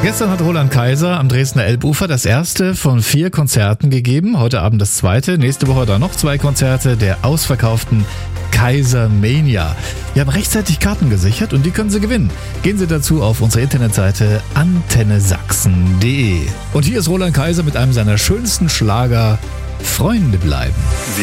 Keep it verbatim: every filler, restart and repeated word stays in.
Gestern hat Roland Kaiser am Dresdner Elbufer das erste von vier Konzerten gegeben. Heute Abend das zweite. Nächste Woche dann noch zwei Konzerte der ausverkauften Kaisermania. Wir haben rechtzeitig Karten gesichert und die können Sie gewinnen. Gehen Sie dazu auf unsere Internetseite antenne sachsen punkt de. Und hier ist Roland Kaiser mit einem seiner schönsten Schlager, Freunde bleiben.